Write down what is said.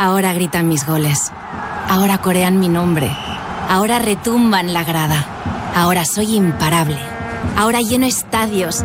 Ahora gritan mis goles. Ahora corean mi nombre. Ahora retumban la grada. Ahora soy imparable. Ahora lleno estadios.